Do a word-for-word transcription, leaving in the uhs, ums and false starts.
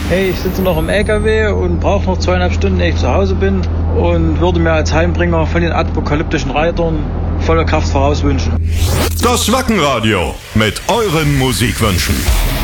Hey, ich sitze noch im L K W und brauche noch zweieinhalb Stunden, ehe ich zu Hause bin und würde mir als Heimbringer von den apokalyptischen Reitern volle Kraft vorauswünschen. Das Wackenradio mit euren Musikwünschen.